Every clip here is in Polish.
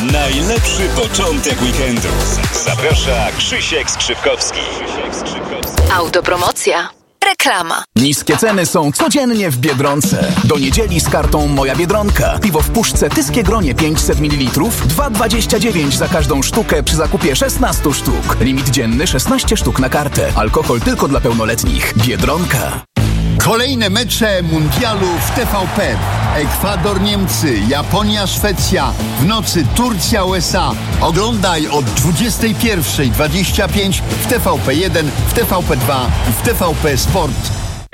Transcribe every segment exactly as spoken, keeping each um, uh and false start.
Najlepszy początek weekendu. Zaprasza Krzysiek Skrzypkowski. Autopromocja. Reklama. Niskie ceny są codziennie w Biedronce. Do niedzieli z kartą Moja Biedronka. Piwo w puszce Tyskie Gronie pięćset mililitrów, dwa dwadzieścia dziewięć za każdą sztukę przy zakupie szesnaście sztuk. Limit dzienny szesnaście sztuk na kartę. Alkohol tylko dla pełnoletnich. Biedronka. Kolejne mecze mundialu w T V P. Ekwador, Niemcy, Japonia, Szwecja. W nocy Turcja, U S A. Oglądaj od dwudziestej pierwszej dwadzieścia pięć w T V P jeden, w T V P dwa i w T V P Sport.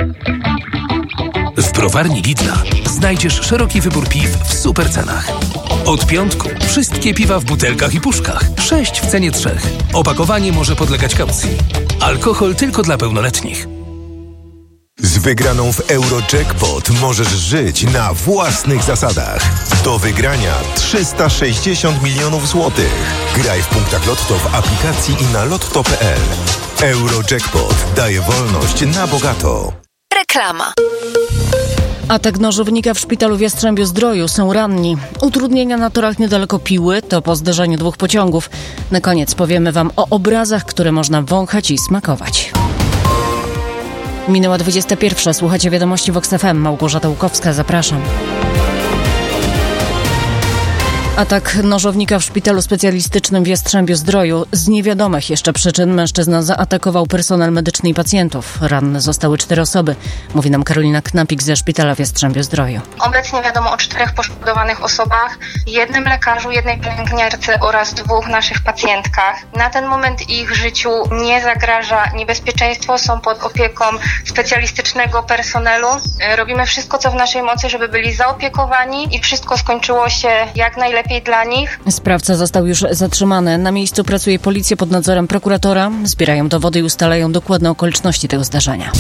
W browarni Lidla znajdziesz szeroki wybór piw w super cenach. Od piątku wszystkie piwa w butelkach i puszkach. Sześć w cenie trzech. Opakowanie może podlegać kaucji. Alkohol tylko dla pełnoletnich. Z wygraną w Eurojackpot możesz żyć na własnych zasadach. Do wygrania trzysta sześćdziesiąt milionów złotych. Graj w punktach Lotto w aplikacji i na lotto kropka p l. Eurojackpot daje wolność na bogato. Reklama. Atak nożownika w szpitalu w Jastrzębiu-Zdroju. Są ranni. Utrudnienia na torach niedaleko Piły to po zderzeniu dwóch pociągów. Na koniec powiemy wam o obrazach, które można wąchać i smakować. Minęła dwudziesta pierwsza. Słuchacie wiadomości Vox F M. Małgorzata Łukowska, zapraszam. Atak nożownika w szpitalu specjalistycznym w Jastrzębiu-Zdroju. Z niewiadomych jeszcze przyczyn mężczyzna zaatakował personel medyczny i pacjentów. Ranne zostały cztery osoby. Mówi nam Karolina Knapik ze szpitala w Jastrzębiu-Zdroju. Obecnie wiadomo o czterech poszkodowanych osobach, jednym lekarzu, jednej pielęgniarce oraz dwóch naszych pacjentkach. Na ten moment ich życiu nie zagraża niebezpieczeństwo, są pod opieką specjalistycznego personelu. Robimy wszystko, co w naszej mocy, żeby byli zaopiekowani i wszystko skończyło się jak najlepiej dla nich. Sprawca został już zatrzymany. Na miejscu pracuje policja pod nadzorem prokuratora. Zbierają dowody i ustalają dokładne okoliczności tego zdarzenia.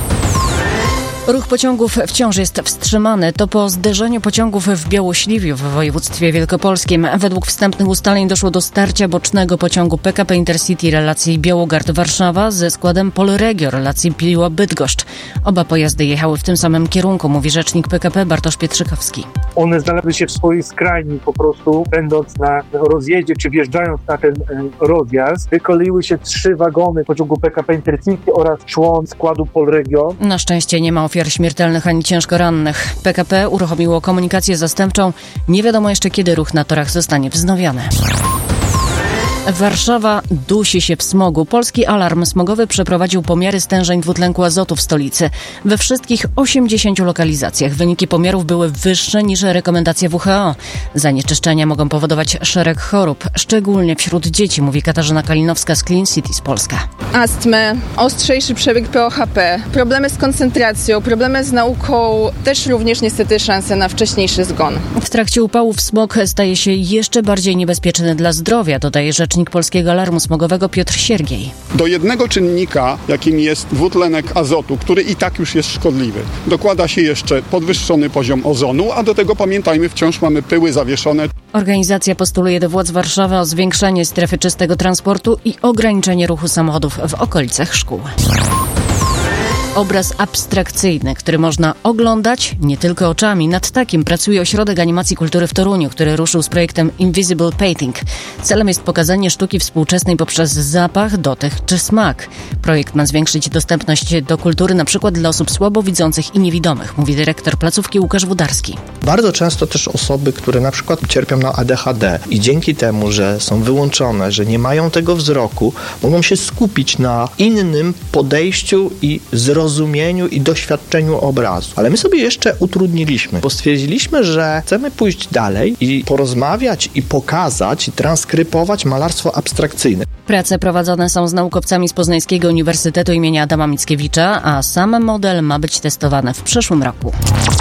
Ruch pociągów wciąż jest wstrzymany. To po zderzeniu pociągów w Białośliwiu w województwie wielkopolskim. Według wstępnych ustaleń doszło do starcia bocznego pociągu P K P Intercity relacji Białogard-Warszawa ze składem Polregio relacji Piła-Bydgoszcz. Oba pojazdy jechały w tym samym kierunku, mówi rzecznik P K P Bartosz Pietrzykowski. One znalazły się w swojej skrajni po prostu, będąc na rozjeździe czy wjeżdżając na ten e, rozjazd. Wykoleiły się trzy wagony pociągu P K P Intercity oraz człon składu Polregio. Na szczęście nie ma ofiar śmiertelnych ani ciężko rannych. P K P uruchomiło komunikację zastępczą. Nie wiadomo jeszcze, kiedy ruch na torach zostanie wznowiony. Warszawa dusi się w smogu. Polski Alarm Smogowy przeprowadził pomiary stężeń dwutlenku azotu w stolicy. We wszystkich osiemdziesięciu lokalizacjach wyniki pomiarów były wyższe niż rekomendacje W H O. Zanieczyszczenia mogą powodować szereg chorób, szczególnie wśród dzieci, mówi Katarzyna Kalinowska z Clean Cities Polska. Astmę, ostrzejszy przebieg P O H P, problemy z koncentracją, problemy z nauką, też również niestety szanse na wcześniejszy zgon. W trakcie upałów smog staje się jeszcze bardziej niebezpieczny dla zdrowia, dodaje rzecznik Polskiego Alarmu Smogowego Piotr Siergiej. Do jednego czynnika, jakim jest dwutlenek azotu, który i tak już jest szkodliwy, dokłada się jeszcze podwyższony poziom ozonu, a do tego pamiętajmy, wciąż mamy pyły zawieszone. Organizacja postuluje do władz Warszawy o zwiększenie strefy czystego transportu i ograniczenie ruchu samochodów w okolicach szkół. Obraz abstrakcyjny, który można oglądać nie tylko oczami. Nad takim pracuje Ośrodek Animacji Kultury w Toruniu, który ruszył z projektem Invisible Painting. Celem jest pokazanie sztuki współczesnej poprzez zapach, dotyk czy smak. Projekt ma zwiększyć dostępność do kultury na przykład dla osób słabowidzących i niewidomych, mówi dyrektor placówki Łukasz Wudarski. Bardzo często też osoby, które na przykład cierpią na A D H D i dzięki temu, że są wyłączone, że nie mają tego wzroku, mogą się skupić na innym podejściu i zrozumieniu rozumieniu i doświadczeniu obrazu. Ale my sobie jeszcze utrudniliśmy, bo stwierdziliśmy, że chcemy pójść dalej i porozmawiać i pokazać i transkrypować malarstwo abstrakcyjne. Prace prowadzone są z naukowcami z Poznańskiego Uniwersytetu imienia Adama Mickiewicza, a sam model ma być testowany w przyszłym roku.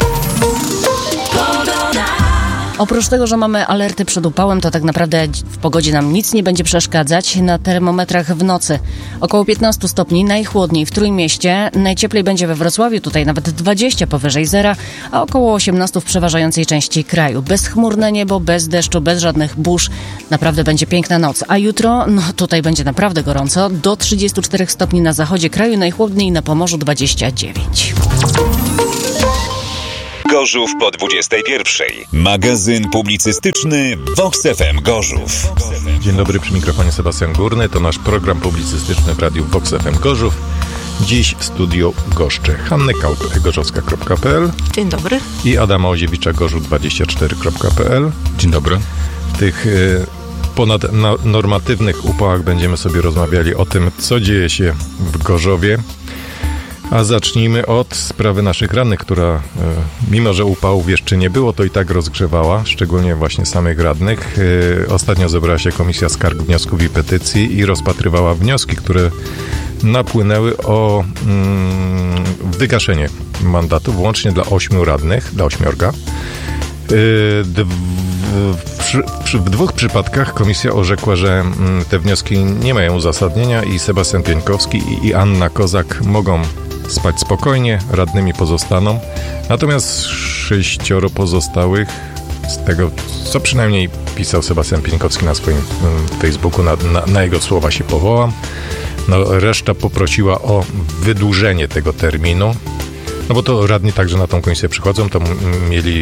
Oprócz tego, że mamy alerty przed upałem, to tak naprawdę w pogodzie nam nic nie będzie przeszkadzać. Na termometrach w nocy około piętnaście stopni, najchłodniej w Trójmieście. Najcieplej będzie we Wrocławiu, tutaj nawet dwadzieścia powyżej zera, a około osiemnaście w przeważającej części kraju. Bezchmurne niebo, bez deszczu, bez żadnych burz. Naprawdę będzie piękna noc. A jutro, no tutaj będzie naprawdę gorąco. Do trzydziestu czterech stopni na zachodzie kraju, najchłodniej na Pomorzu dwadzieścia dziewięć. Gorzów po dwudziestej pierwszej. Magazyn publicystyczny Vox F M Gorzów. Dzień dobry, przy mikrofonie Sebastian Górny. To nasz program publicystyczny w radiu Vox F M Gorzów. Dziś w studiu goszczę Hannę Kaup, gorzowska kropka p l. Dzień dobry. I Adama Oziewicza, gorzów dwadzieścia cztery kropka p l. Dzień dobry. W tych y, ponadnormatywnych upałach będziemy sobie rozmawiali o tym, co dzieje się w Gorzowie. A zacznijmy od sprawy naszych radnych, która y, mimo, że upałów jeszcze nie było, to i tak rozgrzewała, szczególnie właśnie samych radnych. Y, ostatnio zebrała się Komisja Skarg, Wniosków i Petycji i rozpatrywała wnioski, które napłynęły o mm, wygaszenie mandatu, włącznie dla ośmiu radnych, dla ośmiorga. Yy, d- w, w, w dwóch przypadkach komisja orzekła, że mm, te wnioski nie mają uzasadnienia i Sebastian Pieńkowski i, i Anna Kozak mogą spać spokojnie, radnymi pozostaną. Natomiast sześcioro pozostałych, z tego co przynajmniej pisał Sebastian Pieńkowski na swoim mm, Facebooku, na, na, na jego słowa się powołam. No, reszta poprosiła o wydłużenie tego terminu, no bo to radni także na tą komisję przychodzą, to m- mieli,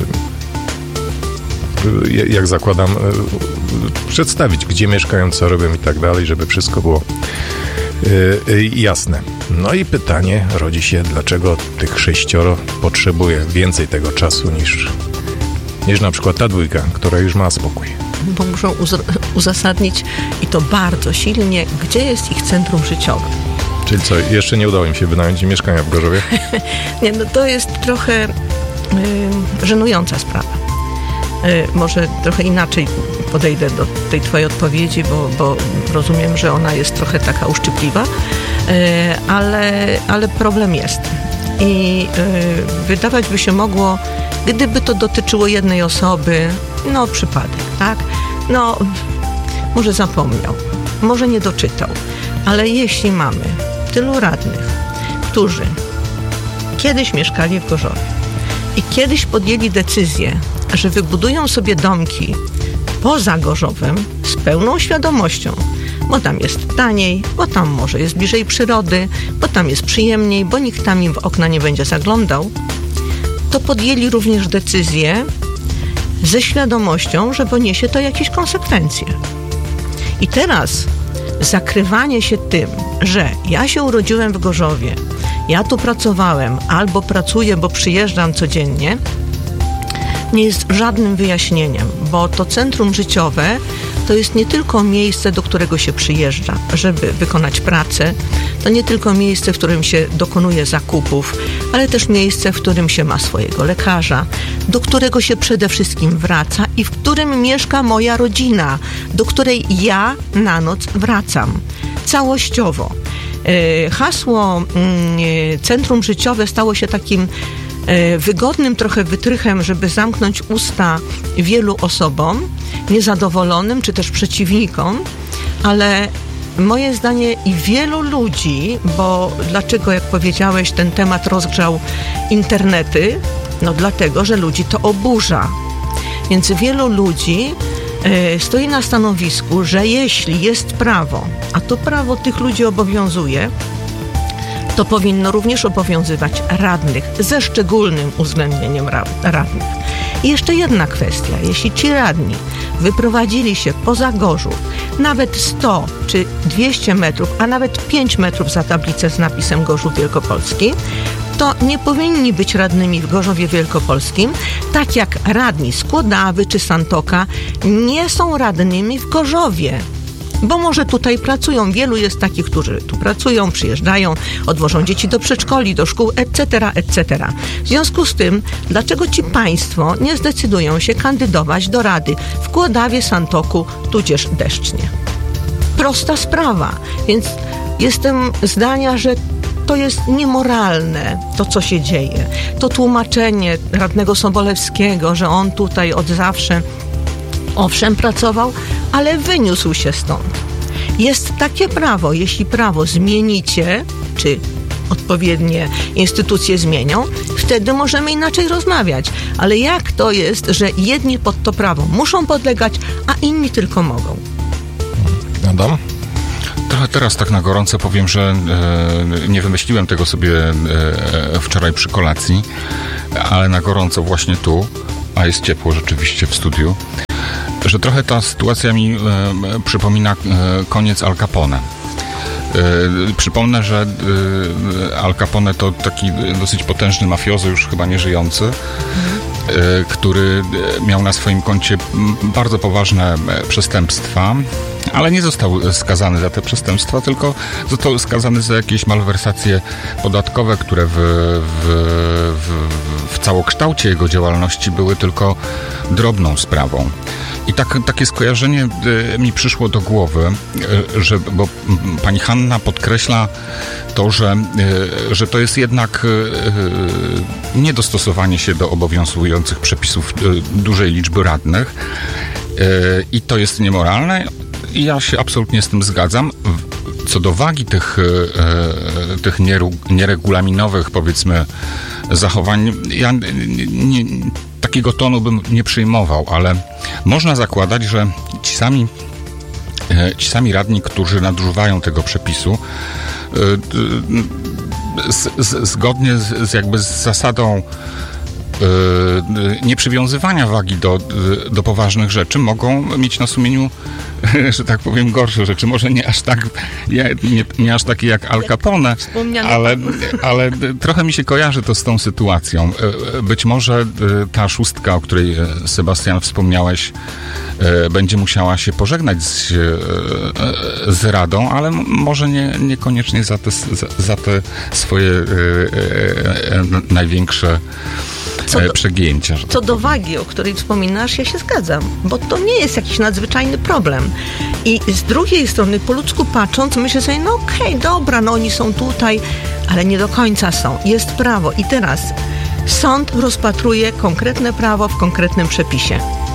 y, jak zakładam, y, przedstawić, gdzie mieszkają, co robią i tak dalej, żeby wszystko było y, y, jasne. No i pytanie rodzi się, dlaczego tych sześcioro potrzebuje więcej tego czasu niż, niż na przykład ta dwójka, która już ma spokój. Bo muszą uz- uzasadnić i to bardzo silnie, gdzie jest ich centrum życiowe. Czyli co, jeszcze nie udało im się wynająć mieszkania w Gorzowie? Nie, no to jest trochę y, żenująca sprawa. Y, może trochę inaczej podejdę do tej twojej odpowiedzi, bo, bo rozumiem, że ona jest trochę taka uszczypliwa, y, ale, ale problem jest. I y, wydawać by się mogło, gdyby to dotyczyło jednej osoby, no przypadek, tak? No, może zapomniał, może nie doczytał, ale jeśli mamy tylu radnych, którzy kiedyś mieszkali w Gorzowie i kiedyś podjęli decyzję, że wybudują sobie domki poza Gorzowem z pełną świadomością, bo tam jest taniej, bo tam może jest bliżej przyrody, bo tam jest przyjemniej, bo nikt tam im w okna nie będzie zaglądał, to podjęli również decyzję ze świadomością, że poniesie to jakieś konsekwencje. I teraz zakrywanie się tym, że ja się urodziłem w Gorzowie, ja tu pracowałem albo pracuję, bo przyjeżdżam codziennie, nie jest żadnym wyjaśnieniem, bo to centrum życiowe to jest nie tylko miejsce, do którego się przyjeżdża, żeby wykonać pracę, to nie tylko miejsce, w którym się dokonuje zakupów, ale też miejsce, w którym się ma swojego lekarza, do którego się przede wszystkim wraca i w którym mieszka moja rodzina, do której ja na noc wracam całościowo. Hasło centrum życiowe stało się takim wygodnym trochę wytrychem, żeby zamknąć usta wielu osobom niezadowolonym, czy też przeciwnikom, ale moje zdanie i wielu ludzi, bo dlaczego, jak powiedziałeś, ten temat rozgrzał internety? No dlatego, że ludzi to oburza. Więc wielu ludzi y, stoi na stanowisku, że jeśli jest prawo, a to prawo tych ludzi obowiązuje, to powinno również obowiązywać radnych, ze szczególnym uwzględnieniem radnych. I jeszcze jedna kwestia. Jeśli ci radni wyprowadzili się poza Gorzów, nawet sto czy dwieście metrów, a nawet pięć metrów za tablicę z napisem Gorzów Wielkopolski, to nie powinni być radnymi w Gorzowie Wielkopolskim, tak jak radni z Kłodawy czy Santoka nie są radnymi w Gorzowie. Bo może tutaj pracują, wielu jest takich, którzy tu pracują, przyjeżdżają, odwożą dzieci do przedszkoli, do szkół, et cetera, et cetera. W związku z tym, dlaczego ci państwo nie zdecydują się kandydować do rady w Kłodawie, Santoku, tudzież Deszcznie? Prosta sprawa. Więc jestem zdania, że to jest niemoralne, to co się dzieje. To tłumaczenie radnego Sobolewskiego, że on tutaj od zawsze owszem pracował, ale wyniósł się stąd. Jest takie prawo, jeśli prawo zmienicie, czy odpowiednie instytucje zmienią, wtedy możemy inaczej rozmawiać. Ale jak to jest, że jedni pod to prawo muszą podlegać, a inni tylko mogą? Adam? Trochę teraz tak na gorąco powiem, że e, nie wymyśliłem tego sobie e, wczoraj przy kolacji. ale na gorąco właśnie tu, a jest ciepło rzeczywiście w studiu, że trochę ta sytuacja mi e, przypomina e, koniec Al Capone. E, przypomnę, że e, Al Capone to taki dosyć potężny mafiozo, już chyba nie żyjący, e, który miał na swoim koncie bardzo poważne przestępstwa, ale nie został skazany za te przestępstwa, tylko został skazany za jakieś malwersacje podatkowe, które w, w, w, w całokształcie jego działalności były tylko drobną sprawą. I tak, takie skojarzenie mi przyszło do głowy, że, bo pani Hanna podkreśla to, że, że to jest jednak niedostosowanie się do obowiązujących przepisów dużej liczby radnych i to jest niemoralne. I ja się absolutnie z tym zgadzam. Co do wagi tych, tych nieregulaminowych, powiedzmy, zachowań, ja nie, takiego tonu bym nie przyjmował, ale można zakładać, że ci sami, ci sami radni, którzy nadużywają tego przepisu, z, z, zgodnie z, z jakby z zasadą nieprzywiązywania wagi do, do poważnych rzeczy, mogą mieć na sumieniu, że tak powiem, gorsze rzeczy. Może nie aż tak, nie, nie aż takie jak Al Capone, ale, ale trochę mi się kojarzy to z tą sytuacją. Być może ta szóstka, o której, Sebastian, wspomniałeś, będzie musiała się pożegnać z, z Radą, ale może nie, niekoniecznie za te, za, za te swoje największe Co do, przegięcia. Co do wagi, o której wspominasz, ja się zgadzam, bo to nie jest jakiś nadzwyczajny problem. I z drugiej strony, po ludzku patrząc, myślę sobie, no okej, okay, dobra, no oni są tutaj, ale nie do końca są. Jest prawo. I teraz sąd rozpatruje konkretne prawo w konkretnym przepisie.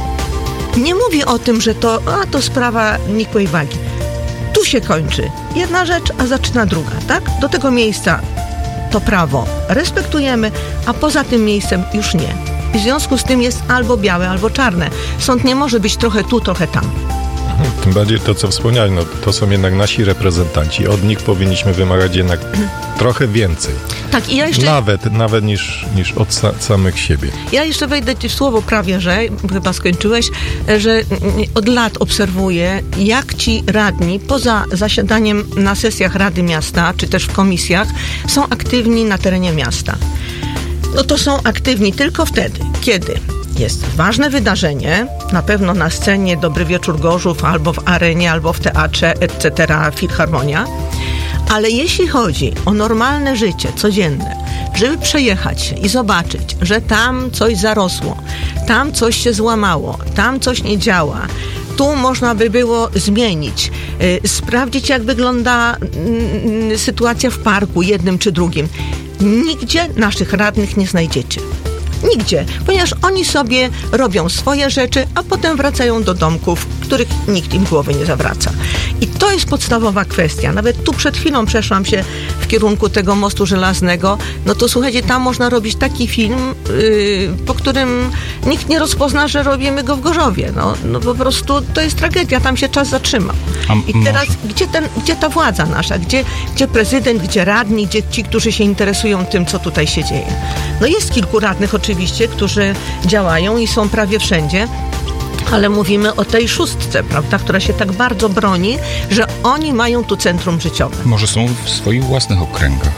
Nie mówię o tym, że to, a to sprawa nikłej wagi. Tu się kończy jedna rzecz, a zaczyna druga, tak? Do tego miejsca to prawo respektujemy, a poza tym miejscem już nie. W związku z tym jest albo białe, albo czarne. Sąd nie może być trochę tu, trochę tam. Tym bardziej to, co wspomniałem, no, to są jednak nasi reprezentanci. Od nich powinniśmy wymagać jednak trochę więcej. Tak, i ja jeszcze... Nawet, nawet niż, niż od sa- samych siebie. Ja jeszcze wejdę ci w słowo prawie, że, chyba skończyłeś, że od lat obserwuję, jak ci radni poza zasiadaniem na sesjach Rady Miasta, czy też w komisjach, są aktywni na terenie miasta. No to są aktywni tylko wtedy, kiedy jest ważne wydarzenie, na pewno na scenie Dobry Wieczór Gorzów, albo w arenie, albo w teatrze, et cetera, Filharmonia. Ale jeśli chodzi o normalne życie, codzienne, żeby przejechać się i zobaczyć, że tam coś zarosło, tam coś się złamało, tam coś nie działa, tu można by było zmienić, yy, sprawdzić, jak wygląda yy, sytuacja w parku, jednym czy drugim. Nigdzie naszych radnych nie znajdziecie. Nigdzie, ponieważ oni sobie robią swoje rzeczy, a potem wracają do domków, których nikt im głowy nie zawraca. I to jest podstawowa kwestia. Nawet tu przed chwilą przeszłam się w kierunku tego mostu żelaznego. No to słuchajcie, tam można robić taki film, yy, po którym nikt nie rozpozna, że robimy go w Gorzowie. No, no po prostu to jest tragedia, tam się czas zatrzymał. I teraz gdzie, ten, gdzie ta władza nasza? Gdzie, gdzie prezydent, gdzie radni, gdzie ci, którzy się interesują tym, co tutaj się dzieje? No jest kilku radnych oczywiście, którzy działają i są prawie wszędzie, ale mówimy o tej szóstce, prawda, która się tak bardzo broni, że oni mają tu centrum życiowe. Może są w swoich własnych okręgach.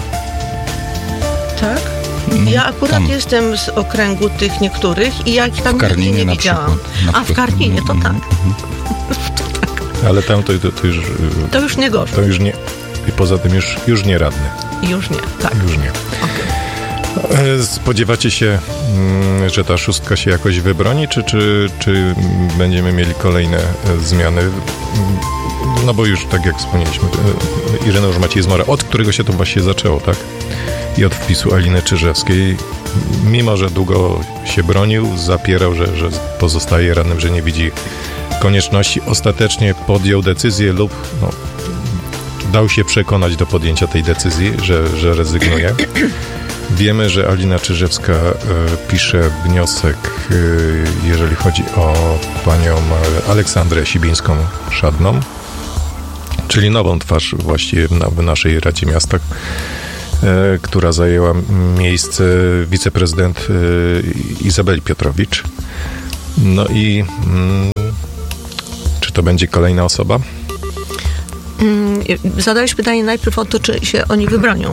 Tak? Ja akurat tam jestem z okręgu tych niektórych i ja ich tam nigdzie nie widziałam. A w Karlinie to tak. to tak. Ale tam to, to, to już... To już nie gorzej. To już nie... I poza tym już, już nie radny. Już nie, tak. Już nie. Okay. Spodziewacie się, że ta szóstka się jakoś wybroni, czy, czy, czy będziemy mieli kolejne zmiany? No bo już, tak jak wspomnieliśmy, Ireneusz Maciej Zmora, od którego się to właśnie zaczęło, tak? I od wpisu Aliny Czyżewskiej, mimo że długo się bronił, zapierał, że, że pozostaje radnym, że nie widzi konieczności, ostatecznie podjął decyzję lub no, dał się przekonać do podjęcia tej decyzji, że, że rezygnuje. Wiemy, że Alina Czyżewska e, pisze wniosek, e, jeżeli chodzi o panią Aleksandrę Sibińską-Szadną, czyli nową twarz właściwie na, w naszej Radzie Miasta, która zajęła miejsce wiceprezydent Izabeli Piotrowicz. No i mm, czy to będzie kolejna osoba? Zadałeś pytanie najpierw o to, czy się oni wybronią.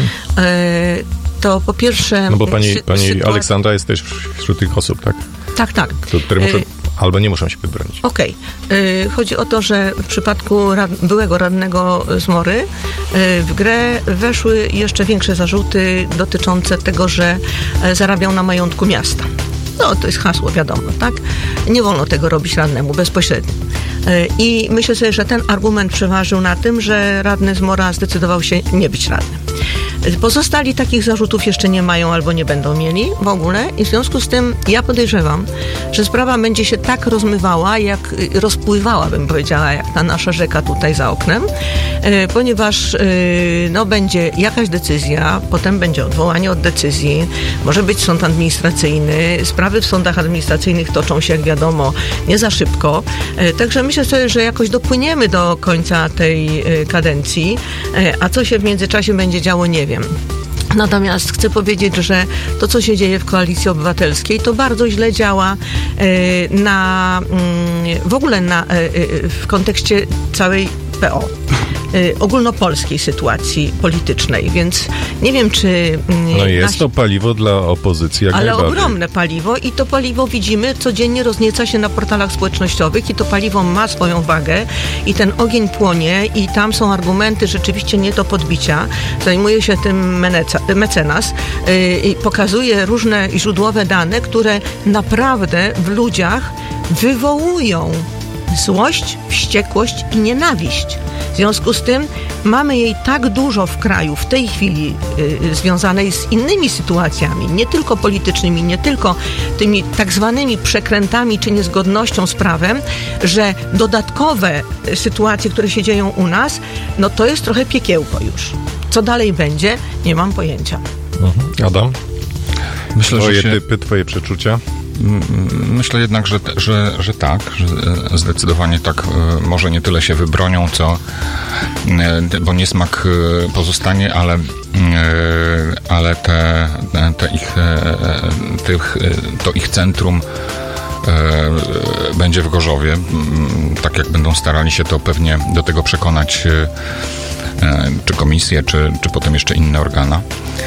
To po pierwsze... No bo pani, sy- pani sytuacja... Aleksandra jest też wśród tych osób, tak? Tak, tak. Które muszą, albo nie muszą się wybronić. Okej. Okay. Chodzi o to, że w przypadku rad, byłego radnego Zmory y, w grę weszły jeszcze większe zarzuty dotyczące tego, że y, zarabiał na majątku miasta. No, to jest hasło, wiadomo, tak? Nie wolno tego robić radnemu bezpośrednio. I myślę sobie, że ten argument przeważył na tym, że radny Zmora zdecydował się nie być radnym. Pozostali takich zarzutów jeszcze nie mają albo nie będą mieli w ogóle i w związku z tym ja podejrzewam, że sprawa będzie się tak rozmywała, jak rozpływała, bym powiedziała, jak ta nasza rzeka tutaj za oknem, ponieważ no, będzie jakaś decyzja, potem będzie odwołanie od decyzji, może być sąd administracyjny, sprawy w sądach administracyjnych toczą się, jak wiadomo, nie za szybko, także myślę sobie, że jakoś dopłyniemy do końca tej kadencji, a co się w międzyczasie będzie działo, nie wiem. Natomiast chcę powiedzieć, że to, co się dzieje w Koalicji Obywatelskiej, to bardzo źle działa na, w ogóle na, w kontekście całej P O. Ogólnopolskiej sytuacji politycznej, więc nie wiem, czy... No jest nasi... to paliwo dla opozycji, jak Ale najbardziej. ogromne paliwo i to paliwo widzimy, codziennie roznieca się na portalach społecznościowych i to paliwo ma swoją wagę i ten ogień płonie i tam są argumenty rzeczywiście nie do podbicia. Zajmuje się tym meneca, mecenas i pokazuje różne źródłowe dane, które naprawdę w ludziach wywołują złość, wściekłość i nienawiść. W związku z tym mamy jej tak dużo w kraju w tej chwili y, związanej z innymi sytuacjami, nie tylko politycznymi, nie tylko tymi tak zwanymi przekrętami czy niezgodnością z prawem, że dodatkowe sytuacje, które się dzieją u nas, no to jest trochę piekiełko już. Co dalej będzie? Nie mam pojęcia. Mhm. Adam? Myślę, twoje że się... typy, twoje przeczucia? Myślę jednak, że, że, że tak, że zdecydowanie tak, może nie tyle się wybronią, co, bo niesmak pozostanie, ale, ale te, te ich, tych, to ich centrum będzie w Gorzowie. Tak jak będą starali się to pewnie do tego przekonać czy komisje, czy, czy potem jeszcze inne organa.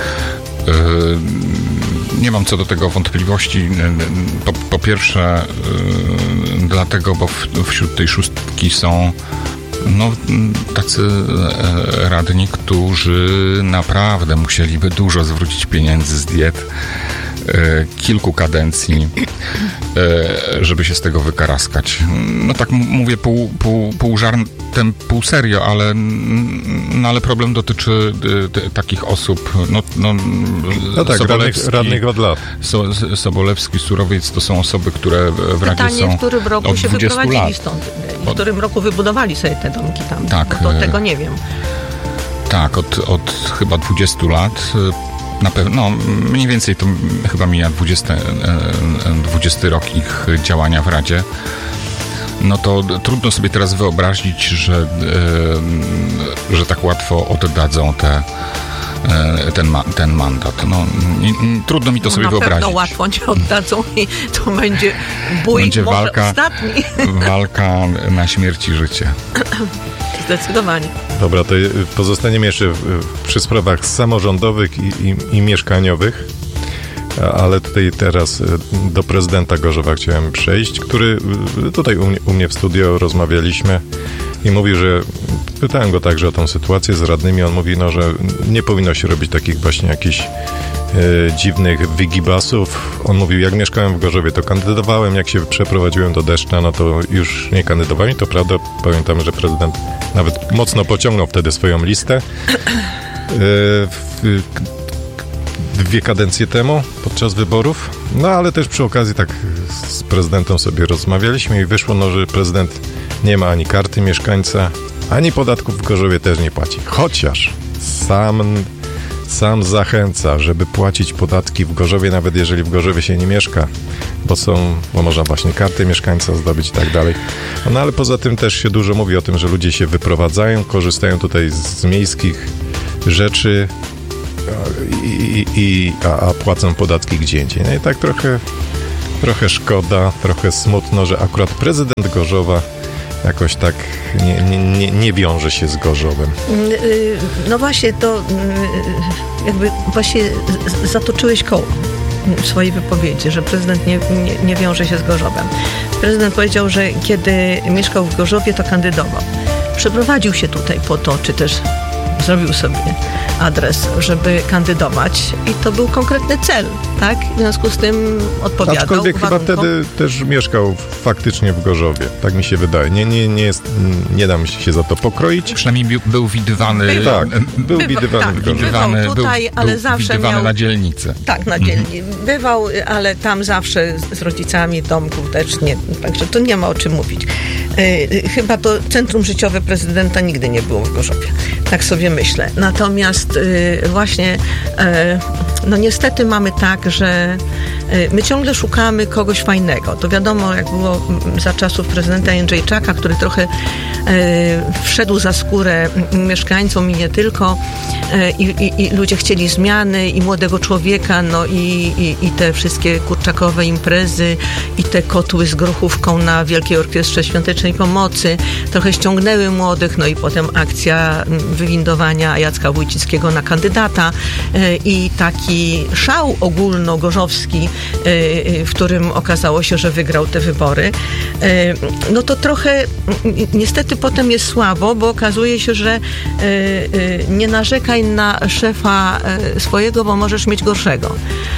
Nie mam co do tego wątpliwości. Po, po pierwsze, yy, dlatego, bo w, wśród tej szóstki są no, tacy e, radni, którzy naprawdę musieliby dużo zwrócić pieniędzy z diet e, kilku kadencji, e, żeby się z tego wykaraskać. No tak m- mówię pół, pół, pół żartem, pół serio, ale, no, ale problem dotyczy e, t- takich osób. No, no, no tak, radnych, radnych od lat. So, Sobolewski, Surowiec to są osoby, które w Radzie Pytanie, są w którym roku od się wyprowadzili lat. stąd. W którym roku wybudowali sobie te domki tam. Tak. Bo to tego nie wiem. Tak, od, od chyba dwudziestu lat. Na pewno, no, mniej więcej to chyba mija dwudziesty, dwudziesty rok ich działania w Radzie. No to trudno sobie teraz wyobrazić, że, że tak łatwo oddadzą te, ten, ma, ten mandat. No, nie, nie, trudno mi to no, sobie na wyobrazić. Na pewno łatwo nie oddadzą i to będzie bój, będzie może walka, ostatni. Walka na śmierć i życie. Zdecydowanie. Dobra, to pozostaniemy jeszcze przy sprawach samorządowych i, i, i mieszkaniowych, ale tutaj teraz do prezydenta Gorzowa chciałem przejść, który tutaj u mnie, u mnie w studio rozmawialiśmy i mówił, że pytałem go także o tą sytuację z radnymi, on mówi, no, że nie powinno się robić takich właśnie jakichś e, dziwnych wygibasów. On mówił, jak mieszkałem w Gorzowie, to kandydowałem, jak się przeprowadziłem do Deszcza, no to już nie kandydowałem i to prawda, pamiętam, że prezydent nawet mocno pociągnął wtedy swoją listę. E, w, dwie kadencje temu, podczas wyborów, no ale też przy okazji tak z prezydentem sobie rozmawialiśmy i wyszło, no, że prezydent nie ma ani karty mieszkańca, ani podatków w Gorzowie też nie płaci. Chociaż sam, sam zachęca, żeby płacić podatki w Gorzowie, nawet jeżeli w Gorzowie się nie mieszka, bo są, bo można właśnie kartę mieszkańca zdobyć i tak dalej. No ale poza tym też się dużo mówi o tym, że ludzie się wyprowadzają, korzystają tutaj z miejskich rzeczy i, i, a, a płacą podatki gdzie indziej. No i tak trochę, trochę szkoda, trochę smutno, że akurat prezydent Gorzowa jakoś tak nie, nie, nie, nie wiąże się z Gorzowem. No właśnie, to jakby właśnie zatoczyłeś koło w swojej wypowiedzi, że prezydent nie, nie, nie wiąże się z Gorzowem. Prezydent powiedział, że kiedy mieszkał w Gorzowie, to kandydował. Przeprowadził się tutaj po to, czy też zrobił sobie adres, żeby kandydować i to był konkretny cel, tak? W związku z tym odpowiadał Aczkolwiek warunkom. chyba wtedy też mieszkał faktycznie w Gorzowie, tak mi się wydaje. Nie, nie, nie, jest, nie dam się za to pokroić. Przynajmniej był, był widywany. Bywał. Tak, był Bywa, widywany tak, w Gorzowie. Bywał tutaj, był, ale był zawsze widywany miał... na dzielnicy. Tak, na dzielnicy. Mhm. Bywał, ale tam zawsze z rodzicami, domków też nie. Także to nie ma o czym mówić. Yy, chyba to centrum życiowe prezydenta nigdy nie było w Gorzowie. Tak sobie myślę. Natomiast yy, właśnie yy, no niestety mamy tak, że yy, my ciągle szukamy kogoś fajnego. To wiadomo, jak było za czasów prezydenta Jędrzejczaka, który trochę yy, wszedł za skórę mieszkańcom i nie tylko. Yy, i, i ludzie chcieli zmiany i młodego człowieka, no i, i, i te wszystkie kurczakowe imprezy i te kotły z grochówką na Wielkiej Orkiestrze Świątecznej Pomocy trochę ściągnęły młodych, no i potem akcja wywindowania Jacka Wójcickiego na kandydata i taki szał ogólnogorzowski, w którym okazało się, że wygrał te wybory. No to trochę niestety potem jest słabo, bo okazuje się, że nie narzekaj na szefa swojego, bo możesz mieć gorszego.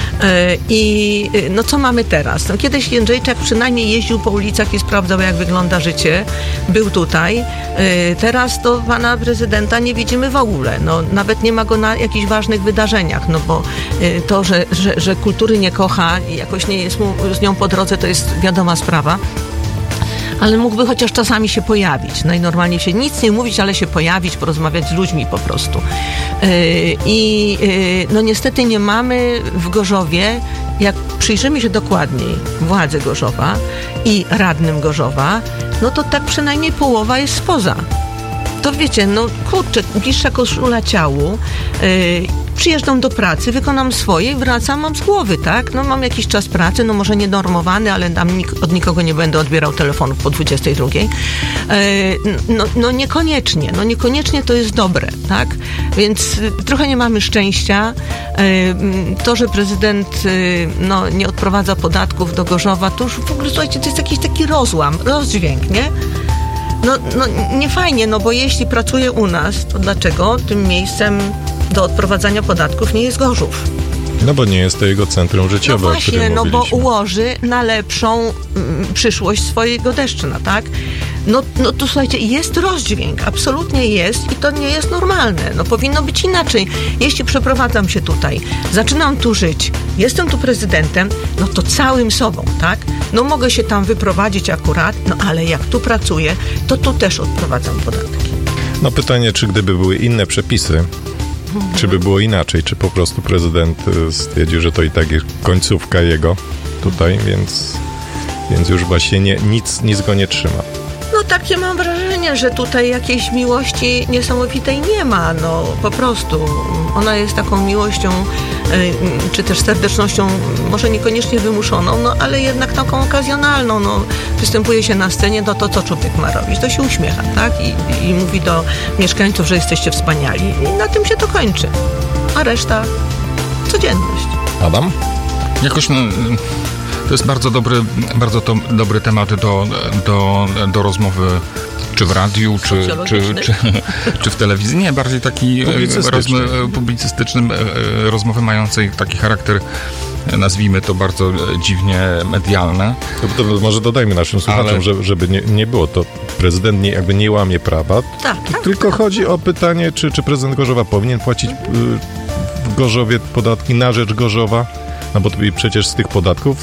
I no co mamy teraz? No, kiedyś Jędrzejczak przynajmniej jeździł po ulicach i sprawdzał, jak wygląda życie. Był tutaj. Teraz to pana prezydenta nie widzimy w ogóle. No, nawet nie ma go na jakichś ważnych wydarzeniach, no bo to, że, że, że kultury nie kocha i jakoś nie jest mu z nią po drodze, to jest wiadoma sprawa. Ale mógłby chociaż czasami się pojawić. Najnormalniej się nic nie mówić, ale się pojawić, porozmawiać z ludźmi po prostu. I no niestety nie mamy w Gorzowie, jak przyjrzymy się dokładniej władzy Gorzowa i radnym Gorzowa, no to tak przynajmniej połowa jest spoza. To wiecie, no kurczę, bliższa koszula ciału, yy, przyjeżdżam do pracy, wykonam swoje, wracam, mam z głowy, tak? No mam jakiś czas pracy, no może nienormowany, ale tam nik- od nikogo nie będę odbierał telefonów po dwudziestej drugiej. Yy, no, no niekoniecznie, no niekoniecznie to jest dobre, tak? Więc y, trochę nie mamy szczęścia. Yy, to, że prezydent y, no, nie odprowadza podatków do Gorzowa, to już w ogóle, słuchajcie, to jest jakiś taki rozłam, rozdźwięk, nie? No, no nie fajnie, no bo jeśli pracuje u nas, to dlaczego tym miejscem do odprowadzania podatków nie jest Gorzów? No bo nie jest to jego centrum życiowe, no o którym właśnie, no bo mówiliśmy. ułoży na lepszą mm, przyszłość swojego Deszczyna, tak? No, no to słuchajcie, jest rozdźwięk, absolutnie jest i to nie jest normalne. No powinno być inaczej. Jeśli przeprowadzam się tutaj, zaczynam tu żyć, jestem tu prezydentem, no to całym sobą, tak? No mogę się tam wyprowadzić akurat, no ale jak tu pracuję, to tu też odprowadzam podatki. No pytanie, czy gdyby były inne przepisy, mhm. czy by było inaczej, czy po prostu prezydent stwierdził, że to i tak jest końcówka jego tutaj, więc, więc już właśnie nie, nic, nic go nie trzyma. No takie mam wrażenie, że tutaj jakiejś miłości niesamowitej nie ma, no po prostu. Ona jest taką miłością, czy też serdecznością, może niekoniecznie wymuszoną, no ale jednak taką okazjonalną, no. Występuje się na scenie, no to co człowiek ma robić? To się uśmiecha, tak? I, i mówi do mieszkańców, że jesteście wspaniali. I na tym się to kończy. A reszta codzienność. Adam? Jakoś no, to jest bardzo dobry, bardzo to, dobry temat do, do, do rozmowy czy w radiu, czy, czy, czy, czy w telewizji. Nie, bardziej taki publicystyczny. Rozm- publicystyczny, rozmowy mającej taki charakter, nazwijmy to bardzo dziwnie medialne. To, to może dodajmy naszym słuchaczom, Ale... że, żeby nie, nie było to, prezydent nie, jakby nie łamie prawa, tak, tak, tylko tak. chodzi o pytanie, czy, czy prezydent Gorzowa powinien płacić y, w Gorzowie podatki na rzecz Gorzowa, no bo przecież z tych podatków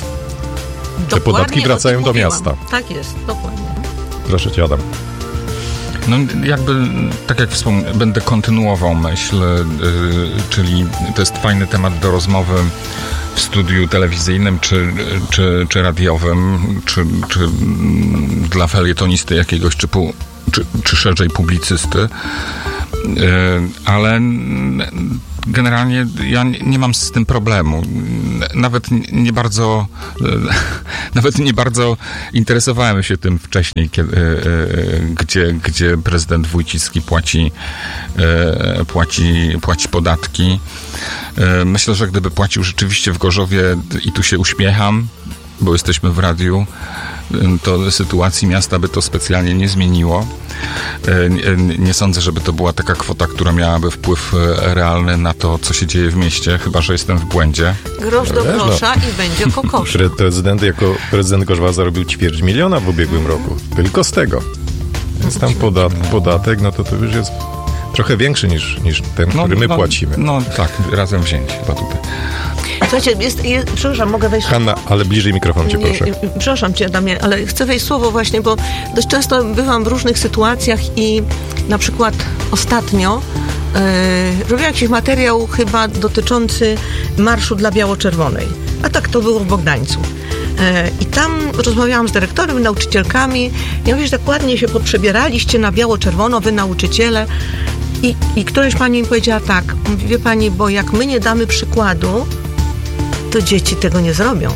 te Dokładnie podatki wracają do miasta. Tak jest, dokładnie. Proszę cię, Adam. No jakby, tak jak wspomniałem, będę kontynuował myśl, yy, czyli to jest fajny temat do rozmowy w studiu telewizyjnym, czy, czy, czy radiowym, czy, czy dla felietonisty jakiegoś, czy, pu, czy, czy szerzej publicysty. ale generalnie ja nie mam z tym problemu. Nawet nie bardzo nawet nie bardzo interesowałem się tym wcześniej, kiedy, gdzie, gdzie prezydent Wójcicki płaci, płaci, płaci podatki. Myślę, że gdyby płacił rzeczywiście w Gorzowie, i tu się uśmiecham, bo jesteśmy w radiu, to sytuacji miasta by to specjalnie nie zmieniło. Nie, nie sądzę, żeby to była taka kwota, która miałaby wpływ realny na to, co się dzieje w mieście, chyba że jestem w błędzie. Grosz do grosza i będzie kokosza. Prezydent jako prezydent Gorzowa zarobił ćwierć miliona w ubiegłym roku. Tylko z tego. Więc tam podat, podatek, no to to już jest trochę większy niż, niż ten, który my no, płacimy. No tak, razem wzięci chyba tutaj. Słuchajcie, jest, jest, przepraszam, mogę wejść... Hanna, ale bliżej mikrofon cię proszę. Nie, przepraszam cię, Adamie, ale chcę wejść słowo właśnie, bo dość często bywam w różnych sytuacjach i na przykład ostatnio yy, robiłam jakiś materiał chyba dotyczący Marszu dla Biało-Czerwonej. A tak to było w Bogdańcu. I tam rozmawiałam z dyrektorem, nauczycielkami. Ja mówię, że tak ładnie się poprzebieraliście na biało-czerwono, wy nauczyciele. I, i któraś pani mi powiedziała tak, mówi, wie pani, bo jak my nie damy przykładu, to dzieci tego nie zrobią.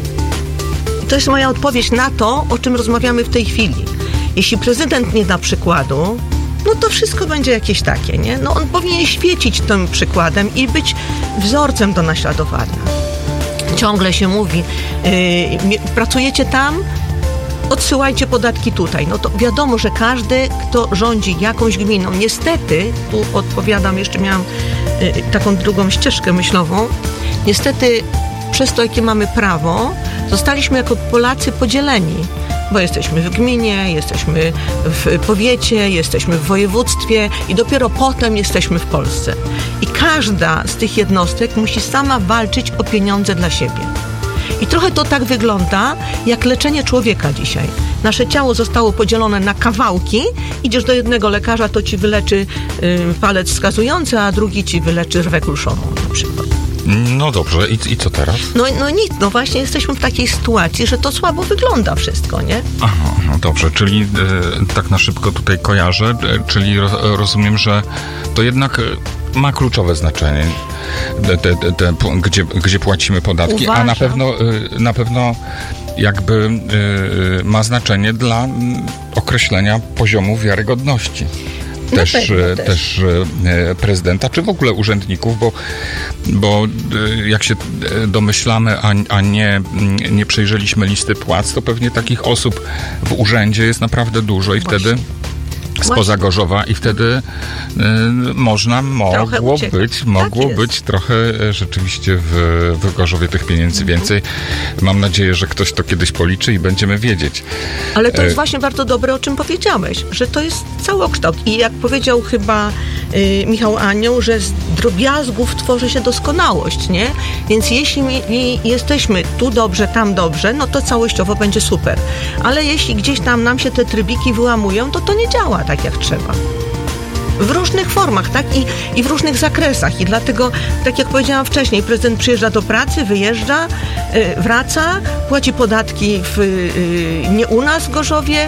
I to jest moja odpowiedź na to, o czym rozmawiamy w tej chwili. Jeśli prezydent nie da przykładu, no to wszystko będzie jakieś takie, nie? No on powinien świecić tym przykładem i być wzorcem do naśladowania. Ciągle się mówi, yy, pracujecie tam, odsyłajcie podatki tutaj. No to wiadomo, że każdy, kto rządzi jakąś gminą, niestety, tu odpowiadam, jeszcze miałam yy, taką drugą ścieżkę myślową, niestety przez to, jakie mamy prawo, zostaliśmy jako Polacy podzieleni, bo jesteśmy w gminie, jesteśmy w powiecie, jesteśmy w województwie i dopiero potem jesteśmy w Polsce. I każda z tych jednostek musi sama walczyć o pieniądze dla siebie. I trochę to tak wygląda, jak leczenie człowieka dzisiaj. Nasze ciało zostało podzielone na kawałki, idziesz do jednego lekarza, to ci wyleczy y, palec wskazujący, a drugi ci wyleczy rwę kulszową na przykład. No dobrze, i, i co teraz? No, no nic, no właśnie jesteśmy w takiej sytuacji, że to słabo wygląda wszystko, nie? Aha, no dobrze, czyli e, tak na szybko tutaj kojarzę, e, czyli ro, rozumiem, że to jednak e, ma kluczowe znaczenie, te, te, te, te, gdzie, gdzie płacimy podatki, Uważam. a na pewno, e, na pewno jakby e, ma znaczenie dla m, określenia poziomu wiarygodności. Też, też. też e, prezydenta, czy w ogóle urzędników, bo, bo e, jak się domyślamy, a, a nie, nie przejrzeliśmy listy płac, to pewnie takich osób w urzędzie jest naprawdę dużo i Właśnie. wtedy spoza Gorzowa i wtedy y, można, mogło być, mogło tak być trochę rzeczywiście w, w Gorzowie tych pieniędzy więcej. Mam nadzieję, że ktoś to kiedyś policzy i będziemy wiedzieć. Ale to jest właśnie bardzo dobre, o czym powiedziałeś, że to jest całokształt. I jak powiedział chyba y, Michał Anioł, że z drobiazgów tworzy się doskonałość, nie? Więc jeśli mi, mi jesteśmy tu dobrze, tam dobrze, no to całościowo będzie super. Ale jeśli gdzieś tam nam się te trybiki wyłamują, to to nie działa tak jak trzeba. W różnych formach, tak? I, i w różnych zakresach. I dlatego, tak jak powiedziałam wcześniej, prezydent przyjeżdża do pracy, wyjeżdża, yy, wraca, płaci podatki w, yy, nie u nas w Gorzowie.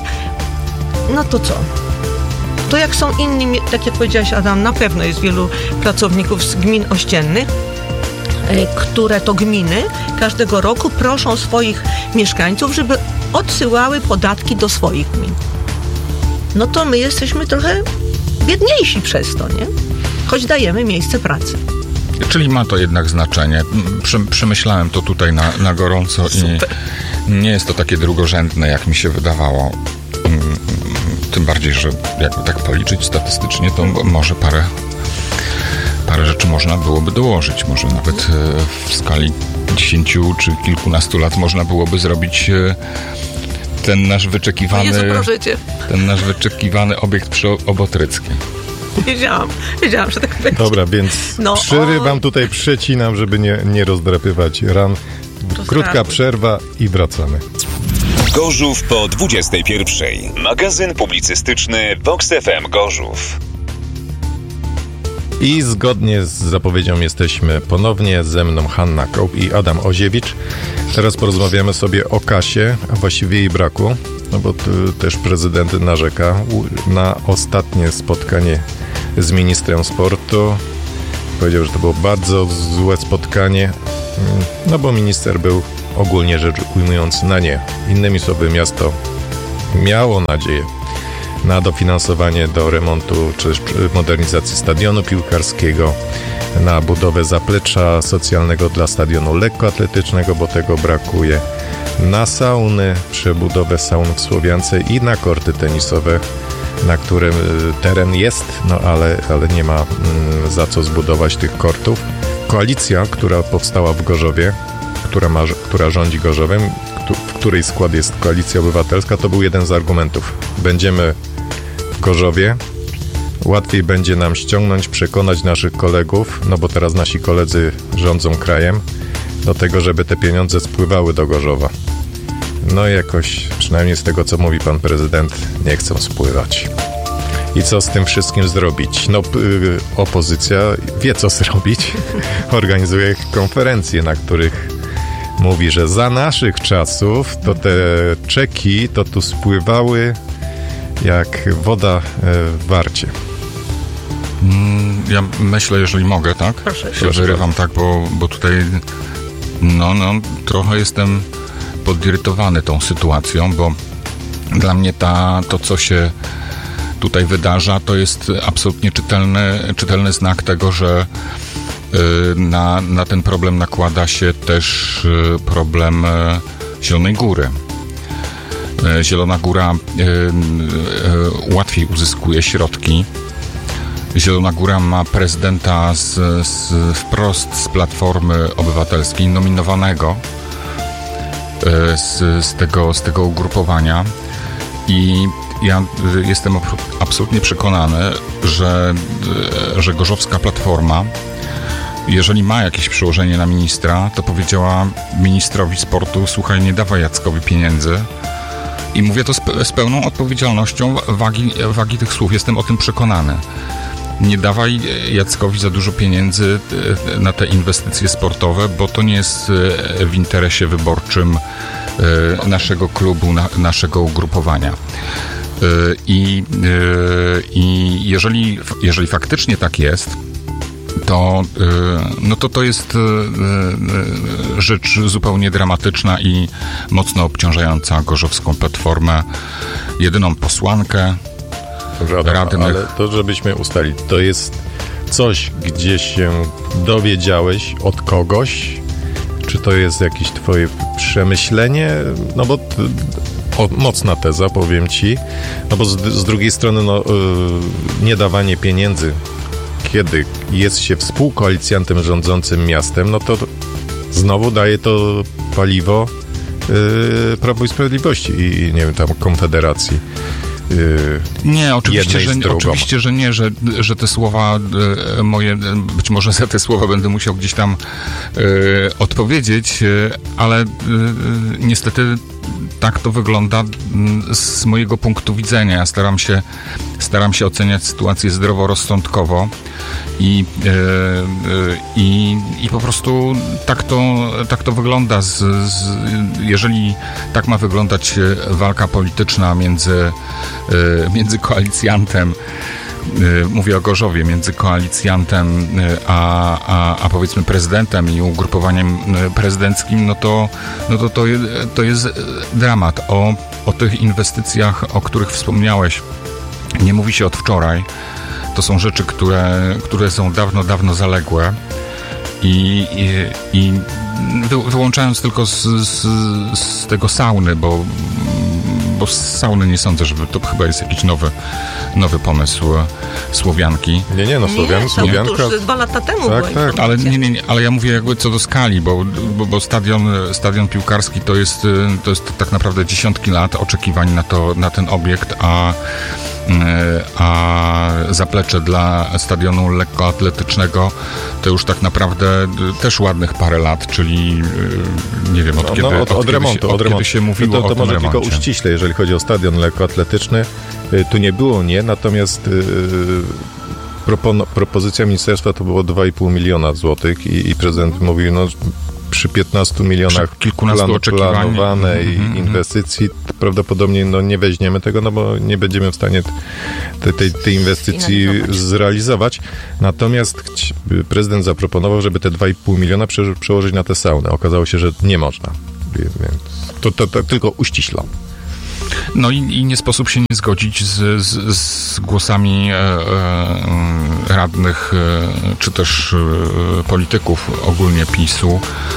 No to co? To jak są inni, tak jak powiedziałaś, Adam, na pewno jest wielu pracowników z gmin ościennych, yy, które to gminy każdego roku proszą swoich mieszkańców, żeby odsyłały podatki do swoich gmin. No to my jesteśmy trochę biedniejsi przez to, nie? Choć dajemy miejsce pracy. Czyli ma to jednak znaczenie. Przy, przemyślałem to tutaj na, na gorąco. Super. I nie jest to takie drugorzędne, jak mi się wydawało. Tym bardziej, że jakby tak policzyć statystycznie, to może parę, parę rzeczy można byłoby dołożyć. Może nawet w skali dziesięciu czy kilkunastu lat można byłoby zrobić ten nasz wyczekiwany ten nasz wyczekiwany obiekt przy Obotryckiej. Wiedziałam, wiedziałam, że tak będzie. Dobra, więc no, przerywam o... tutaj, przecinam, żeby nie, nie rozdrapywać ran. Krótka przerwa i wracamy. Gorzów po dwudziestej pierwszej. Magazyn publicystyczny Vox F M Gorzów. I zgodnie z zapowiedzią jesteśmy ponownie, ze mną Hanna Kołb i Adam Oziewicz. Teraz porozmawiamy sobie o kasie, a właściwie jej braku, no bo tu też prezydent narzeka na ostatnie spotkanie z ministrem sportu. Powiedział, że to było bardzo złe spotkanie, no bo minister był ogólnie rzecz ujmując na nie. Innymi słowy, miasto miało nadzieję na dofinansowanie do remontu czy modernizacji stadionu piłkarskiego, na budowę zaplecza socjalnego dla stadionu lekkoatletycznego, bo tego brakuje, na sauny, przebudowę saun w Słowiance i na korty tenisowe, na którym teren jest, no ale, ale nie ma mm, za co zbudować tych kortów. Koalicja, która powstała w Gorzowie, która, ma, która rządzi Gorzowem, w której skład jest Koalicja Obywatelska, to był jeden z argumentów. Będziemy w Gorzowie, łatwiej będzie nam ściągnąć, przekonać naszych kolegów, no bo teraz nasi koledzy rządzą krajem, do tego, żeby te pieniądze spływały do Gorzowa. No i jakoś, przynajmniej z tego, co mówi pan prezydent, nie chcą spływać. I co z tym wszystkim zrobić? No, yy, opozycja wie, co zrobić. Organizuje konferencje, na których mówi, że za naszych czasów to te czeki to tu spływały jak woda w Warcie. Ja myślę, jeżeli mogę, tak? Proszę. Się wyrywam, tak, bo, bo tutaj no, no, trochę jestem podirytowany tą sytuacją, bo dla mnie ta, to, co się tutaj wydarza, to jest absolutnie czytelny, czytelny znak tego, że y, na, na ten problem nakłada się też y, problem y, Zielonej Góry. Y, Zielona Góra y, y, łatwiej uzyskuje środki. Zielona Góra ma prezydenta z, z, wprost z Platformy Obywatelskiej, nominowanego y, z, z, tego, z tego ugrupowania. I ja jestem absolutnie przekonany, że, że gorzowska Platforma, jeżeli ma jakieś przełożenie na ministra, to powiedziała ministrowi sportu: słuchaj, nie dawaj Jackowi pieniędzy. I mówię to z, z pełną odpowiedzialnością wagi, wagi tych słów. Jestem o tym przekonany. Nie dawaj Jackowi za dużo pieniędzy na te inwestycje sportowe, bo to nie jest w interesie wyborczym naszego klubu, naszego ugrupowania. I, i jeżeli, jeżeli faktycznie tak jest, to, no to to jest rzecz zupełnie dramatyczna i mocno obciążająca gorzowską Platformę. Jedyną posłankę Dobra, radnych. Ale to, żebyśmy ustali, to jest coś, gdzie się dowiedziałeś od kogoś, czy to jest jakieś twoje przemyślenie? No bo o, mocna teza, powiem ci. No bo z, z drugiej strony no, yy, nie dawanie pieniędzy, kiedy jest się współkoalicjantem rządzącym miastem, no to znowu daje to paliwo yy, Prawo i Sprawiedliwości i, i nie wiem, tam Konfederacji. Nie, oczywiście, że, oczywiście, że nie, że, że te słowa e, moje, być może za te słowa będę musiał gdzieś tam e, odpowiedzieć, e, ale e, niestety tak to wygląda z mojego punktu widzenia. Ja staram się, staram się oceniać sytuację zdroworozsądkowo i, e, e, i, i po prostu tak to, tak to wygląda. Z, z, jeżeli tak ma wyglądać walka polityczna między, e, między koalicjantem, mówię o Gorzowie, między koalicjantem a, a, a powiedzmy prezydentem i ugrupowaniem prezydenckim, no to, no to, to, to jest dramat. O, o tych inwestycjach, o których wspomniałeś, nie mówi się od wczoraj. To są rzeczy, które, które są dawno, dawno zaległe i, i, i wy, wyłączając tylko z, z, z tego sauny, bo bo z sauny nie sądzę, żeby to chyba jest jakiś nowy, nowy pomysł Słowianki. Nie, nie, no Słowian, nie, Słowianka... To już dwa lata temu tak, była tak. Ale nie, nie, nie, ale ja mówię jakby co do skali, bo, bo, bo stadion, stadion piłkarski to jest, to jest tak naprawdę dziesiątki lat oczekiwań na, to, na ten obiekt, a, a zaplecze dla stadionu lekkoatletycznego to już tak naprawdę też ładnych parę lat, czyli nie wiem, od no, kiedy, no, od, od, od kiedy remontu, się, od od remontu. kiedy się mówiło to, to, to o tym może remoncie. tylko uściśle, jeżeli chodzi o stadion lekkoatletyczny, tu nie było nie, natomiast yy, propon- propozycja ministerstwa to było dwa i pół miliona złotych i, i prezydent mówił, no przy piętnastu milionach przy kilkunastu plan, oczekiwań planowanej mm-hmm. inwestycji prawdopodobnie no, nie weźmiemy tego, no bo nie będziemy w stanie tej, tej, tej inwestycji zrealizować. Natomiast prezydent zaproponował, żeby te dwa i pół miliona prze, przełożyć na te sauny. Okazało się, że nie można. Więc to, to, to tylko uściślam. No i, i nie sposób się nie zgodzić z, z, z głosami e, e, radnych e, czy też e, polityków ogólnie PiSu,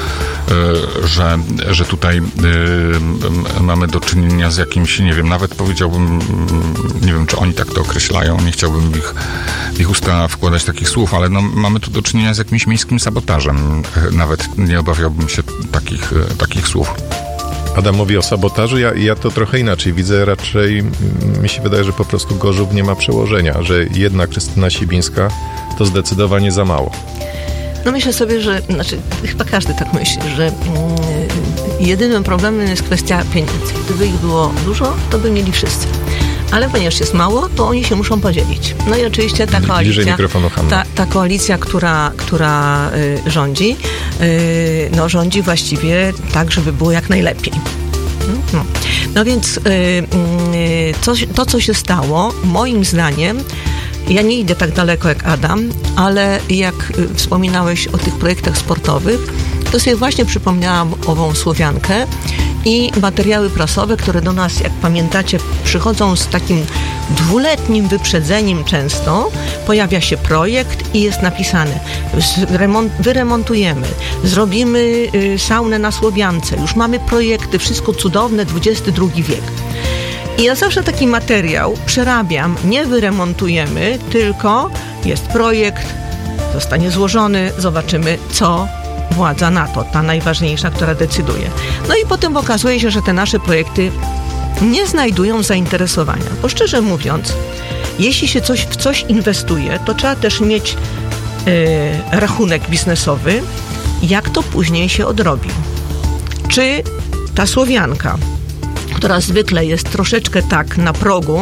e, że, że tutaj e, mamy do czynienia z jakimś, nie wiem, nawet powiedziałbym, nie wiem, czy oni tak to określają, nie chciałbym w ich, w ich usta wkładać takich słów, ale no, mamy tu do czynienia z jakimś miejskim sabotażem. E, nawet nie obawiałbym się takich, e, takich słów. Adam mówi o sabotażu, ja, ja to trochę inaczej widzę, raczej mi się wydaje, że po prostu Gorzów nie ma przełożenia, że jedna Krystyna Sibińska to zdecydowanie za mało. No myślę sobie, że, znaczy chyba każdy tak myśli, że mm, jedynym problemem jest kwestia pieniędzy. Gdyby ich było dużo, to by mieli wszyscy. Ale ponieważ jest mało, to oni się muszą podzielić. No i oczywiście ta koalicja, ta, ta koalicja, która, która y, rządzi, y, no rządzi właściwie tak, żeby było jak najlepiej. No, no więc y, y, to, to, co się stało, moim zdaniem, ja nie idę tak daleko jak Adam, ale jak y, wspominałeś o tych projektach sportowych, to sobie właśnie przypomniałam ową Słowiankę i materiały prasowe, które do nas, jak pamiętacie, przychodzą z takim dwuletnim wyprzedzeniem często. Pojawia się projekt i jest napisane: remont, wyremontujemy, zrobimy y, saunę na Słowiance, już mamy projekty, wszystko cudowne, dwudziesty drugi wiek. I ja zawsze taki materiał przerabiam, nie wyremontujemy, tylko jest projekt, zostanie złożony, zobaczymy, co władza na to, ta najważniejsza, która decyduje. No i potem okazuje się, że te nasze projekty nie znajdują zainteresowania. Bo szczerze mówiąc, jeśli się coś, w coś inwestuje, to trzeba też mieć yy, rachunek biznesowy, jak to później się odrobi. Czy ta Słowianka, która zwykle jest troszeczkę tak na progu,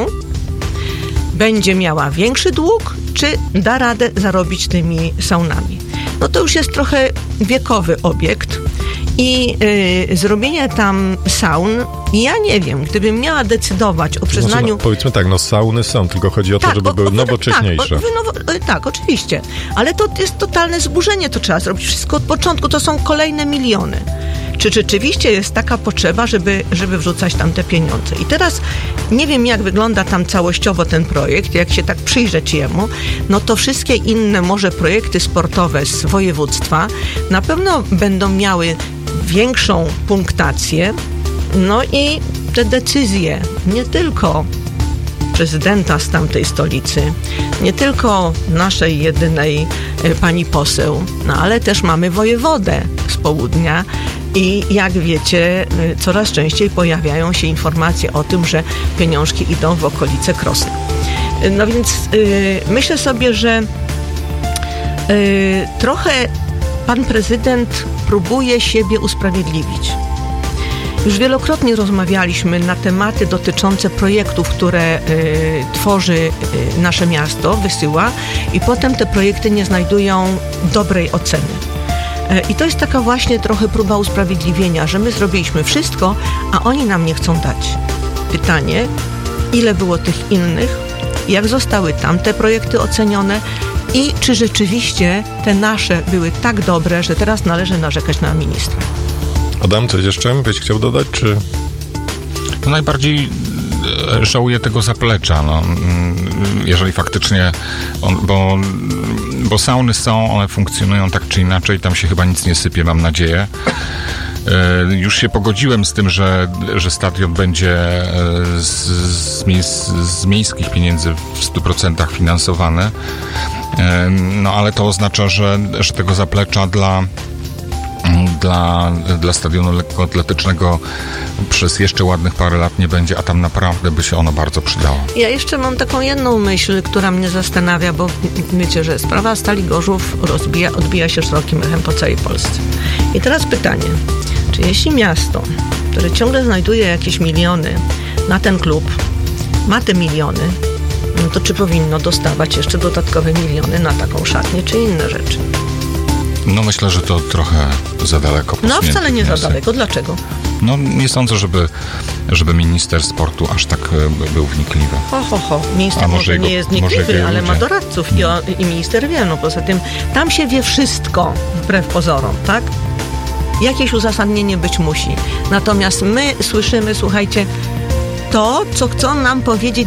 będzie miała większy dług, czy da radę zarobić tymi saunami? No to już jest trochę wiekowy obiekt i yy, zrobienie tam saun, ja nie wiem, gdybym miała decydować o przyznaniu... Znaczy, no, powiedzmy tak, no sauny są, tylko chodzi o to, tak, żeby o, były o, nowocześniejsze. Tak, o, nowo, tak, oczywiście, ale to jest totalne zburzenie, to trzeba zrobić wszystko od początku, to są kolejne miliony. Czy rzeczywiście jest taka potrzeba, żeby, żeby wrzucać tam te pieniądze? I teraz nie wiem, jak wygląda tam całościowo ten projekt, jak się tak przyjrzeć jemu, no to wszystkie inne może projekty sportowe z województwa na pewno będą miały większą punktację, no i te decyzje nie tylko prezydenta z tamtej stolicy, nie tylko naszej jedynej pani poseł, no ale też mamy wojewodę z południa i jak wiecie, coraz częściej pojawiają się informacje o tym, że pieniążki idą w okolice Krosna. No więc yy, myślę sobie, że yy, trochę pan prezydent próbuje siebie usprawiedliwić. Już wielokrotnie rozmawialiśmy na tematy dotyczące projektów, które y, tworzy y, nasze miasto, wysyła i potem te projekty nie znajdują dobrej oceny. Y, I to jest taka właśnie trochę próba usprawiedliwienia, że my zrobiliśmy wszystko, a oni nam nie chcą dać. Pytanie, ile było tych innych, jak zostały tamte projekty ocenione i czy rzeczywiście te nasze były tak dobre, że teraz należy narzekać na ministra. Adam, coś jeszcze byś chciał dodać, czy... No najbardziej żałuję tego zaplecza, no, jeżeli faktycznie, on, bo, bo sauny są, one funkcjonują tak czy inaczej, tam się chyba nic nie sypie, mam nadzieję. Już się pogodziłem z tym, że, że stadion będzie z, z, miejsc, z miejskich pieniędzy w stu procentach finansowany, no ale to oznacza, że, że tego zaplecza dla Dla, dla stadionu lekkoatletycznego przez jeszcze ładnych parę lat nie będzie, a tam naprawdę by się ono bardzo przydało. Ja jeszcze mam taką jedną myśl, która mnie zastanawia, bo wiecie, że sprawa Stali Gorzów rozbija, odbija się szerokim echem po całej Polsce. I teraz pytanie, czy jeśli miasto, które ciągle znajduje jakieś miliony na ten klub, ma te miliony, no to czy powinno dostawać jeszcze dodatkowe miliony na taką szatnię, czy inne rzeczy? No myślę, że to trochę za daleko. No wcale nie za wniosek. daleko. Dlaczego? No nie sądzę, żeby, żeby minister sportu aż tak e, był wnikliwy. Ho, ho, ho. Minister A może może jego- nie jest może wnikliwy, jego ale ma ludzie. doradców i, o, i minister wie. No poza tym tam się wie wszystko, wbrew pozorom, tak? Jakieś uzasadnienie być musi. Natomiast my słyszymy, słuchajcie, to, co chcą nam powiedzieć